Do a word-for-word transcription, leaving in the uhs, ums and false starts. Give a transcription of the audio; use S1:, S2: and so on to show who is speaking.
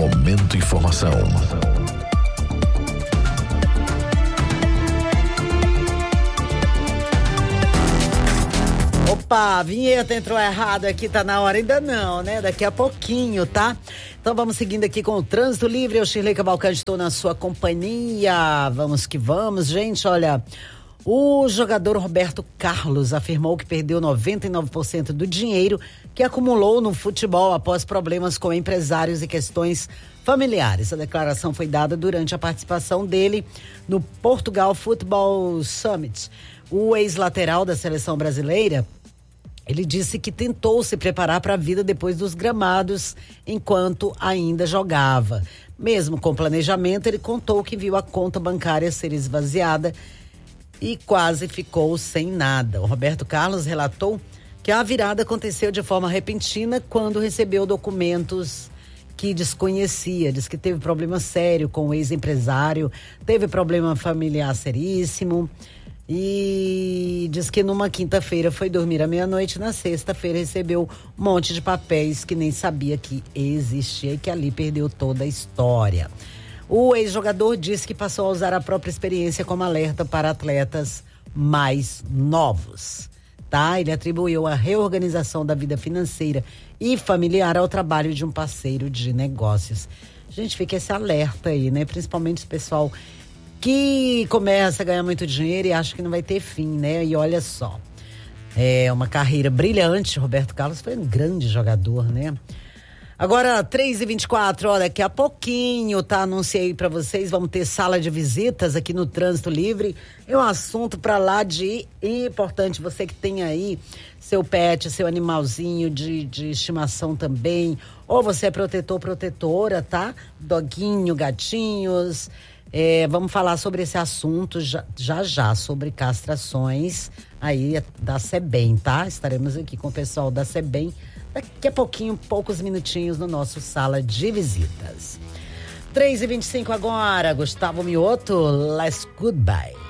S1: Momento Informação.
S2: Opa, a vinheta entrou errado aqui, tá na hora, ainda não, né? Daqui a pouquinho, tá? Então vamos seguindo aqui com o Trânsito Livre. Eu, Shirley Cavalcante, estou na sua companhia. Vamos que vamos, gente. Olha, o jogador Roberto Carlos afirmou que perdeu noventa e nove por cento do dinheiro que acumulou no futebol após problemas com empresários e questões familiares. A declaração foi dada durante a participação dele no Portugal Football Summit. O ex-lateral da seleção brasileira, ele disse que tentou se preparar para a vida depois dos gramados, enquanto ainda jogava. Mesmo com planejamento, ele contou que viu a conta bancária ser esvaziada e quase ficou sem nada. O Roberto Carlos relatou que a virada aconteceu de forma repentina quando recebeu documentos que desconhecia. Diz que teve problema sério com o ex-empresário, teve problema familiar seríssimo. E diz que numa quinta-feira foi dormir à meia-noite, na sexta-feira recebeu um monte de papéis que nem sabia que existia e que ali perdeu toda a história. O ex-jogador disse que passou a usar a própria experiência como alerta para atletas mais novos, tá? Ele atribuiu a reorganização da vida financeira e familiar ao trabalho de um parceiro de negócios. Gente, fica esse alerta aí, né? Principalmente esse pessoal que começa a ganhar muito dinheiro e acha que não vai ter fim, né? E olha só, é uma carreira brilhante. Roberto Carlos foi um grande jogador, né? Agora, três e vinte e quatro, ó, daqui a pouquinho, tá? Anunciei pra vocês, vamos ter sala de visitas aqui no Trânsito Livre. É um assunto pra lá de importante. Você que tem aí seu pet, seu animalzinho de, de estimação também, ou você é protetor, protetora, tá? Doguinho, gatinhos. É, vamos falar sobre esse assunto já, já já, sobre castrações aí da SEBEM, tá? Estaremos aqui com o pessoal da SEBEM daqui a pouquinho, poucos minutinhos no nosso Sala de Visitas. três e vinte e cinco agora, Gustavo Mioto, Let's Goodbye.